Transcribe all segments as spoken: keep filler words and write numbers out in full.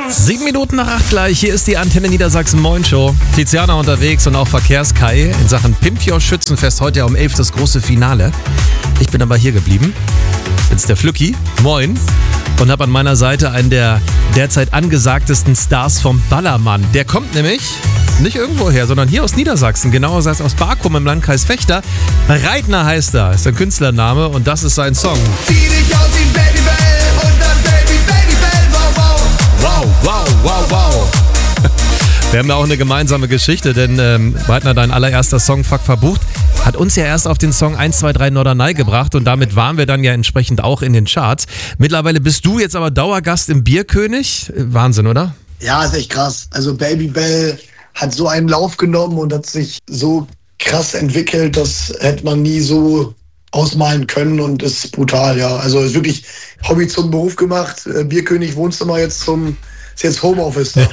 Sieben Minuten nach acht gleich, hier ist die Antenne Niedersachsen Moin Show. Tiziana unterwegs und auch Verkehrskai in Sachen Pimpjoch Schützenfest, heute ja um elf das große Finale. Ich bin aber hier geblieben. Jetzt der Flücki, moin. Und habe an meiner Seite einen der derzeit angesagtesten Stars vom Ballermann. Der kommt nämlich nicht irgendwo her, sondern hier aus Niedersachsen, genauer gesagt aus Barkum im Landkreis Vechta. Reitner heißt er, ist ein Künstlername und das ist sein Song. Zieh dich aus wie Babybel und dann Baby, Babybel, wow, wow. Wow, wow, wow, wow. Wir haben ja auch eine gemeinsame Geschichte, denn ähm, Reitner, dein allererster Song, Fuck verbucht, hat uns ja erst auf den Song eins zwei drei Norderney gebracht und damit waren wir dann ja entsprechend auch in den Charts. Mittlerweile bist du jetzt aber Dauergast im Bierkönig. Wahnsinn, oder? Ja, ist echt krass. Also Babybel hat so einen Lauf genommen und hat sich so krass entwickelt, das hätte man nie so ausmalen können und ist brutal, ja. Also ist wirklich Hobby zum Beruf gemacht. Bierkönig Wohnzimmer jetzt zum, ist jetzt Homeoffice da.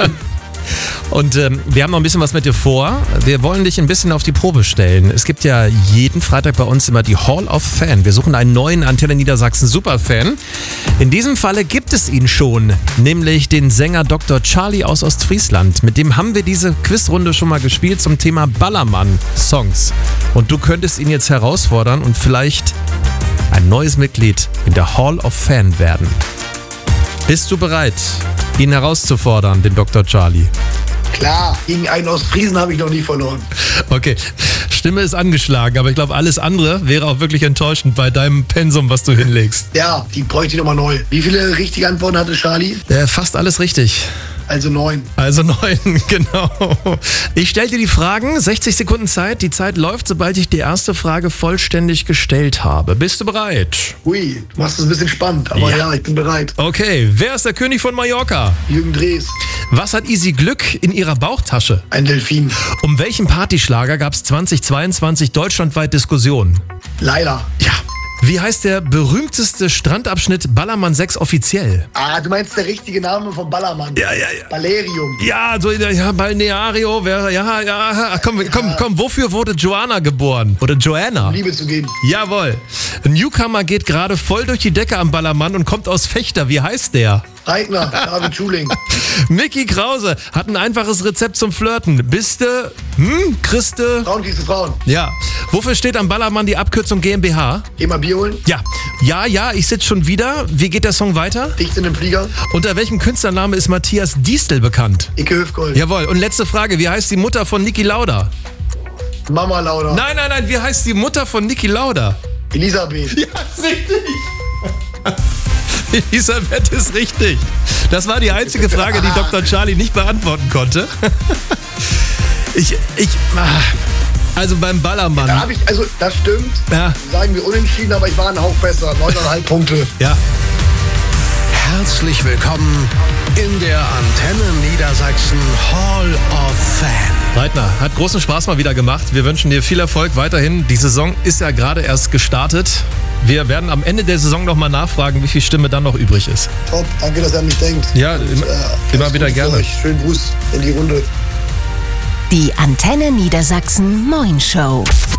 Und ähm, wir haben noch ein bisschen was mit dir vor. Wir wollen dich ein bisschen auf die Probe stellen. Es gibt ja jeden Freitag bei uns immer die Hall of Fan. Wir suchen einen neuen Antenne Niedersachsen Superfan. In diesem Falle gibt es ihn schon, nämlich den Sänger Doktor Charlie aus Ostfriesland. Mit dem haben wir diese Quizrunde schon mal gespielt zum Thema Ballermann-Songs. Und du könntest ihn jetzt herausfordern und vielleicht ein neues Mitglied in der Hall of Fan werden. Bist du bereit, ihn herauszufordern, den Doktor Charlie? Klar, gegen einen aus Friesen habe ich noch nie verloren. Okay, Stimme ist angeschlagen, aber ich glaube, alles andere wäre auch wirklich enttäuschend bei deinem Pensum, was du hinlegst. Ja, die bräuchte ich nochmal neu. Wie viele richtige Antworten hatte Charlie? Äh, fast alles richtig. Also neun. Also neun, genau. Ich stelle dir die Fragen, sechzig Sekunden Zeit. Die Zeit läuft, sobald ich die erste Frage vollständig gestellt habe. Bist du bereit? Ui, du machst es ein bisschen spannend, aber Ja. ja, ich bin bereit. Okay, wer ist der König von Mallorca? Jürgen Drees, Was hat Easy Glück in ihrer Bauchtasche? ein Delfin. Um welchen Partyschlager gab es zweitausendzweiundzwanzig deutschlandweit Diskussionen? Leila. Ja. Wie heißt der berühmteste Strandabschnitt Ballermann sechs offiziell? Ah, du meinst der richtige Name vom Ballermann? Ja, ja, ja. Valerium. Ja, so, ja, Balneario wäre, ja, ja, komm, komm, komm, wofür wurde Joanna geboren? Oder Joanna? Liebe zu geben. Jawohl. Ein Newcomer geht gerade voll durch die Decke am Ballermann und kommt aus Vechta. Wie heißt der? Reitner, David Schuling. Micky Krause hat ein einfaches Rezept zum Flirten. Bist du, hm, Christe? Frauen kriegst du Frauen. Ja. Wofür steht am Ballermann die Abkürzung GmbH? Geh mal Bier holen. Ja. Ja, ja, ich sitze schon wieder. Wie geht der Song weiter? Dicht in den Flieger. Unter welchem Künstlername ist Matthias Diestel bekannt? Icke Hüfgold. Jawohl. Und letzte Frage. Wie heißt die Mutter von Niki Lauda? Mama Lauda. Nein, nein, nein. Wie heißt die Mutter von Niki Lauda? Elisabeth. Ja, ist richtig. Elisabeth ist richtig. Das war die einzige Frage, die Doktor Charlie nicht beantworten konnte. Ich, ich, also beim Da Ballermann. habe ich, also das stimmt. Ja, Sagen wir unentschieden, aber ich war ein Hauch besser. neuneinhalb Punkte. ja. Herzlich willkommen in der Antenne Niedersachsen Hall of Fan. Reitner, hat großen Spaß mal wieder gemacht. Wir wünschen dir viel Erfolg weiterhin. Die Saison ist ja gerade erst gestartet. Wir werden am Ende der Saison nochmal nachfragen, wie viel Stimme dann noch übrig ist. Top, danke, dass er an mich denkt. Ja, Und, immer, äh, immer alles wieder Gute für gerne. euch. Schönen Gruß in die Runde. Die Antenne Niedersachsen Moin Show.